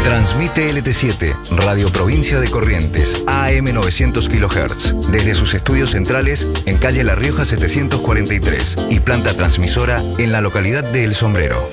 Transmite LT7, Radio Provincia de Corrientes, AM 900 kHz, desde sus estudios centrales en calle La Rioja 743 y planta transmisora en la localidad de El Sombrero.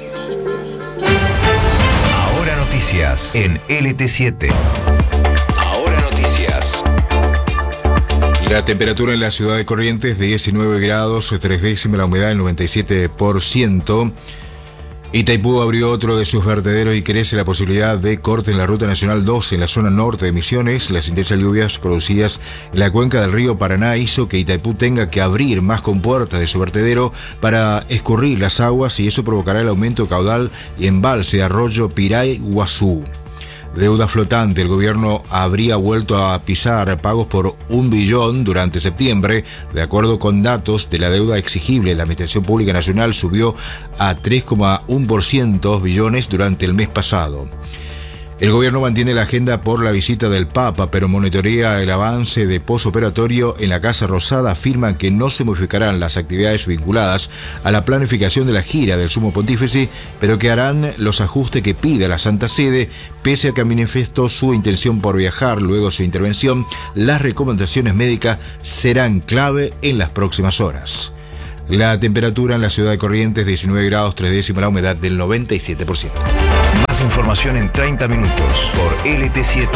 Ahora noticias en LT7. Ahora noticias. La temperatura en la ciudad de Corrientes de 19 grados, 3 décimas, la humedad del 97%. Itaipú abrió otro de sus vertederos y crece la posibilidad de corte en la Ruta Nacional 12 en la zona norte de Misiones. Las intensas lluvias producidas en la cuenca del río Paraná hizo que Itaipú tenga que abrir más compuertas de su vertedero para escurrir las aguas, y eso provocará el aumento caudal y embalse de arroyo Piray-Guazú. Deuda flotante. El gobierno habría vuelto a pisar pagos por 1 billón durante septiembre. De acuerdo con datos de la deuda exigible, la Administración Pública Nacional subió a 3,1% billones durante el mes pasado. El gobierno mantiene la agenda por la visita del Papa, pero monitorea el avance de posoperatorio en la Casa Rosada. Afirman que no se modificarán las actividades vinculadas a la planificación de la gira del Sumo Pontífice, pero que harán los ajustes que pide la Santa Sede, pese a que manifestó su intención por viajar luego de su intervención. Las recomendaciones médicas serán clave en las próximas horas. La temperatura en la ciudad de Corrientes, 19 grados, 3 décimas, la humedad del 97%. Más información en 30 minutos por LT7.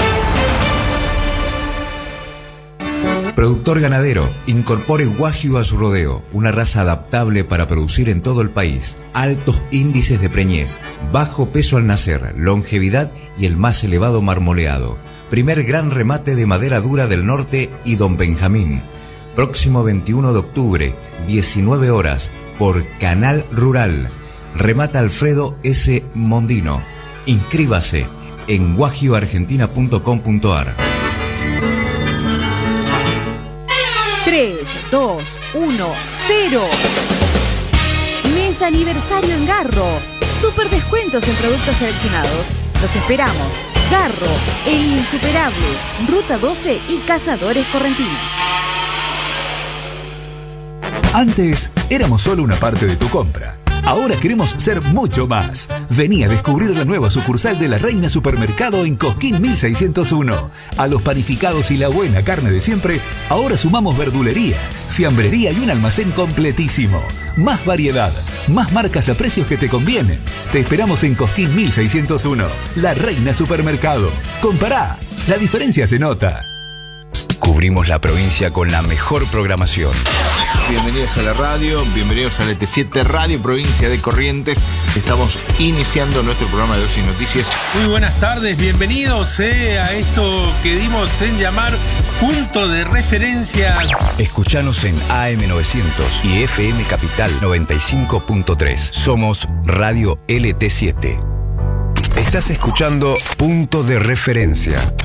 Productor ganadero, incorpore Wagyu a su rodeo, una raza adaptable para producir en todo el país. Altos índices de preñez, bajo peso al nacer, longevidad y el más elevado marmoleado. Primer gran remate de madera dura del norte y Don Benjamín. Próximo 21 de octubre, 19 horas, por Canal Rural. Remata Alfredo S. Mondino. Inscríbase en wagyuargentina.com.ar. 3, 2, 1, 0. Mes aniversario en Garro. Super descuentos en productos seleccionados. Los esperamos. Garro, el insuperable. Ruta 12 y Cazadores Correntinos. Antes éramos solo una parte de tu compra. Ahora queremos ser mucho más. Vení a descubrir la nueva sucursal de La Reina Supermercado en Cosquín 1601. A los panificados y la buena carne de siempre, ahora sumamos verdulería, fiambrería y un almacén completísimo. Más variedad, más marcas a precios que te convienen. Te esperamos en Cosquín 1601. La Reina Supermercado. Compará, la diferencia se nota. Cubrimos la provincia con la mejor programación. Bienvenidos a la radio, bienvenidos a LT7 Radio Provincia de Corrientes. Estamos iniciando nuestro programa de Hoy Sin Noticias. Muy buenas tardes, bienvenidos a esto que dimos en llamar Punto de Referencia. Escuchanos en AM 900 y FM Capital 95.3. Somos Radio LT7. Estás escuchando Punto de Referencia.